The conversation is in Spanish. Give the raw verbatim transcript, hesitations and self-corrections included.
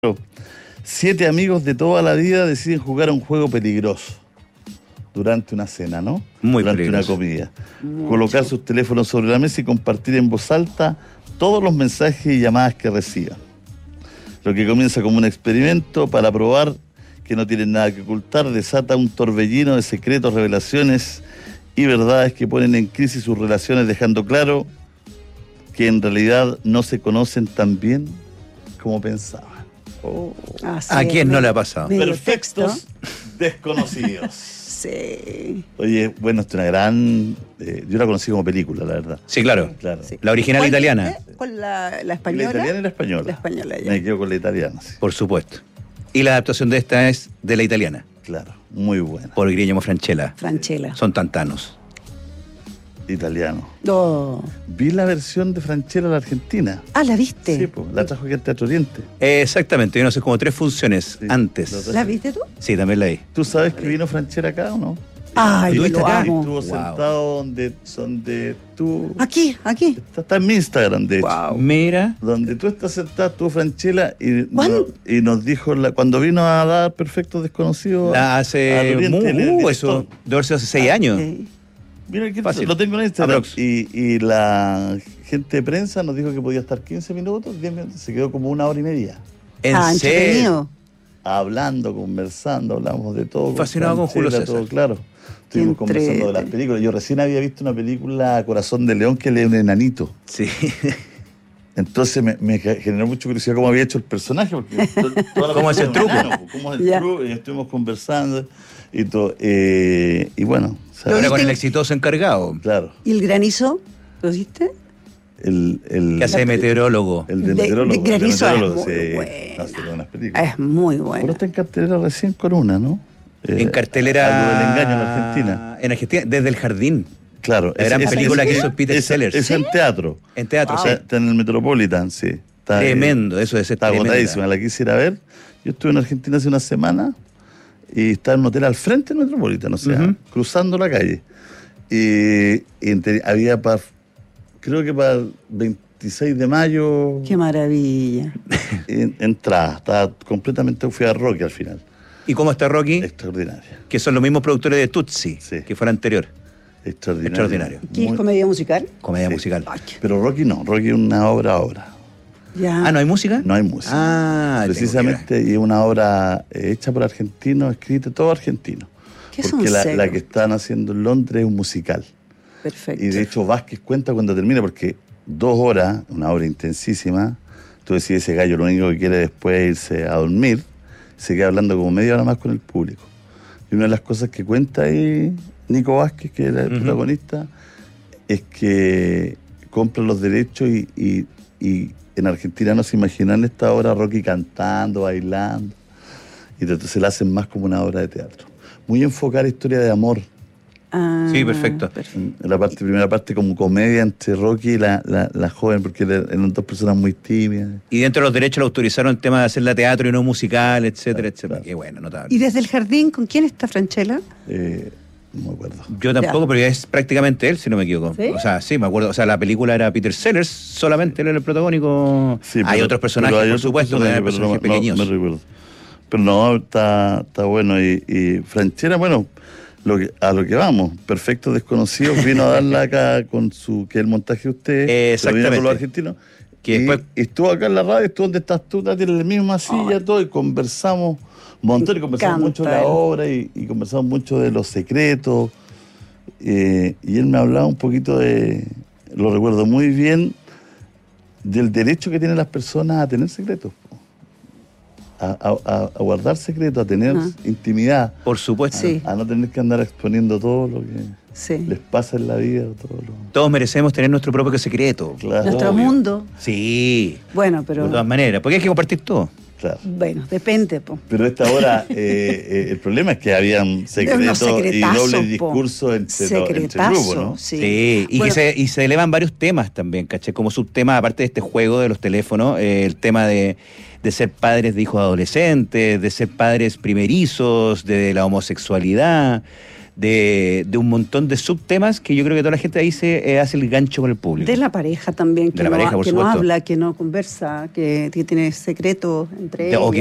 Siete amigos de toda la vida deciden jugar a un juego peligroso durante una cena, ¿no? Muy durante peligroso. una comida. Mucho. Colocar sus teléfonos sobre la mesa y compartir en voz alta todos los mensajes y llamadas que reciban. Lo que comienza como un experimento para probar que no tienen nada que ocultar, desata un torbellino de secretos, revelaciones y verdades que ponen en crisis sus relaciones, dejando claro que en realidad no se conocen tan bien como pensaban. Oh. ¿A quién no le ha pasado? Perfectos desconocidos. Sí. Oye, bueno, es una gran... Eh, yo la conocí como película, la verdad. Sí, claro. claro. Sí. La original italiana. ¿Con la, la española? La italiana y la española. La española, ya. Me quedo con la italiana, sí. Por supuesto. Y la adaptación de esta es de la italiana. Claro, muy buena. Por Guillermo Francella. Francella. Son tantanos. Italiano. Oh. Vi la versión de Francella a la Argentina. Ah, ¿la viste? Sí, pues, la trajo aquí al Teatro Oriente. Eh, exactamente, yo no sé, como tres funciones sí, antes. ¿La viste tú? Sí, también la vi. ¿Tú sabes que vino Francella acá o no? Ay, lo lo acá? amo. Estuvo Wow. sentado donde, donde tú... Aquí, aquí. Está, está en mi Instagram, de hecho. Wow. Mira. Donde tú estás sentado, estuvo Francella y, ¿Cuándo? no, y nos dijo, la, cuando vino a dar Perfectos Desconocidos... La hace... Oriente, Muy, uh, eso, de haber sido hace seis años. Okay. Mira, que Fácil. Lo tengo en Instagram. Aprox. Y, y la gente de prensa nos dijo que podía estar quince minutos, diez minutos, se quedó como una hora y media. ¿En Ah, serio? entretenido. Hablando, conversando, hablamos de todo. Fascinado con Julio César. Todo, claro. Estuvimos Qué conversando de las entrete. películas. Yo recién había visto una película, Corazón de León, que él es un enanito. Sí. Entonces me, me generó mucha curiosidad cómo había hecho el personaje. Porque to- toda la ¿Cómo es el película truco? enano, pues, ¿Cómo es el Ya. truco? Y estuvimos conversando y todo. Eh, y bueno, o sea, Ahora con viste? el exitoso encargado. claro. ¿Y el granizo? ¿Lo viste? El, el, Que hace de meteorólogo. El de De- meteorólogo. de Granizo el de es meteorólogo, muy sí. buena. No, sí, tiene unas películas. Es muy Ahora bueno. está en cartelera recién con una, ¿no? Eh, En cartelera... Algo del engaño en Argentina. En Argentina, desde el jardín. Claro. La gran película que hizo Peter es, Sellers. Es en teatro. En teatro, O sí. sea, está en el Metropolitan, sí. Está, Tremendo, eso es Está tremenda. agotadísima, la quisiera ver. Yo estuve en Argentina hace una semana y estaba en un hotel al frente del Metropolitan, o sea, Ujú. cruzando la calle. Y, y entre- había para, creo que para el veintiséis de mayo, Qué maravilla. en- entrada. Estaba completamente, fui a Rocky al final. ¿Y cómo está Rocky? Extraordinaria. Que son los mismos productores de Tutsi, Sí. que fue la anterior. Extraordinaria. Extraordinario. ¿Qué es Muy- comedia musical? Comedia Sí. musical. Ay, Pero Rocky no, Rocky es una obra obra. ya. Ah, ¿no hay música? No hay música. Ah, Precisamente, y es una obra eh, hecha por argentinos, escrita todo argentino. ¿Qué es Porque un la, cero? la que están haciendo en Londres es un musical. Perfecto. Y de hecho Vázquez cuenta cuando termina, porque dos horas, una hora intensísima, tú decís, ese gallo lo único que quiere después es irse a dormir, se queda hablando como media hora más con el público. Y una de las cosas que cuenta ahí Nico Vázquez, que era el Ujú. protagonista, es que compra los derechos y, y, y en Argentina no se imaginan esta obra Rocky cantando, bailando, y entonces la hacen más como una obra de teatro. Muy enfocada a la historia de amor. Ah, Sí, perfecto. En la parte, primera parte como comedia entre Rocky y la, la, la joven, porque eran eran dos personas muy tímidas. Y dentro de los derechos lo autorizaron el tema de hacerla teatro y no musical, etcétera, etcétera. claro. Qué bueno, notable. ¿Y desde el jardín con quién está Francella? Eh, no me acuerdo. Yo tampoco, Ya. pero es prácticamente él, si no me equivoco. ¿Sí? O sea, sí, me acuerdo. O sea, la película era Peter Sellers, solamente él era el protagónico. Sí, hay pero- otros personajes, pero hay por otros supuesto, personajes, pero pero personajes no- no pequeños. me recuerdo. Pero no, está, está bueno. Y, y Franchella, bueno, lo que, a lo que vamos, Perfectos Desconocidos, vino a darla acá con su, que es el montaje de usted, Eh, pero vino con exactamente. los argentinos. Que y, después- y estuvo acá en la radio, estuvo donde estás tú, Tati, en la misma silla, todo, y conversamos un montón, y conversamos encanta mucho de la él. obra, y, y conversamos mucho de los secretos. Eh, y él me hablaba un poquito de, lo recuerdo muy bien, del derecho que tienen las personas a tener secretos, po. a, a- a guardar secretos, a tener Ajá. intimidad, Por supuesto. Sí. a no tener que andar exponiendo todo lo que Sí. les pasa en la vida. Todo lo... Todos merecemos tener nuestro propio secreto. Claro. Nuestro Obvio. mundo. Sí, Bueno, pero. de todas maneras. Porque hay que compartir todo. Claro. Bueno, depende, po. Pero esta hora, eh, eh, el problema es que habían secretos y secretazos, dobles po. discursos entre, lo- entre el Secretazo, grupo, ¿no? sí. Sí, y, Bueno, que se, y se elevan varios temas también, ¿caché? Como subtema, aparte de este juego de los teléfonos, eh, el tema de, de ser padres de hijos adolescentes, de ser padres primerizos, de la homosexualidad, de, de un montón de subtemas que yo creo que toda la gente ahí se eh, hace el gancho con el público. De la pareja también, De que, la no, pareja, por que no supuesto. habla, que no conversa, que, que tiene secretos entre De- o ellos. que